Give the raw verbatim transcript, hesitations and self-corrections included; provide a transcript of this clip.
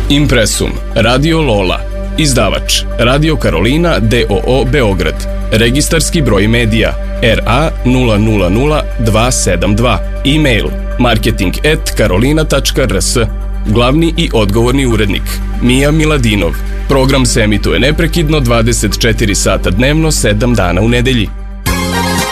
Impresum, Radio Lola, izdavač Radio Karolina D O O Beograd, registarski broj medija R A nula nula nula dva sedam dva, e-mail marketing at karolina tačka r s, glavni i odgovorni urednik Mija Miladinov. Program se emituje neprekidno dvadeset četiri sata dnevno, sedam dana u nedelji.